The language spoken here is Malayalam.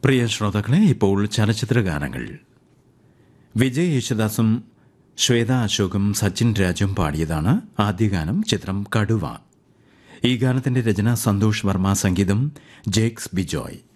പ്രിയ ശ്രോതാക്കളെ, ഇപ്പോൾ ചലച്ചിത്ര ഗാനങ്ങൾ. വിജയ് യേശുദാസും ശ്വേത അശോകും സച്ചിൻ രാജും പാടിയതാണ് ആദ്യ ഗാനം. ചിത്രം കടുവ. ഈ ഗാനത്തിന്റെ രചന സന്തോഷ് വർമ്മ, സംഗീതം ജേക്സ് ബിജോയ്.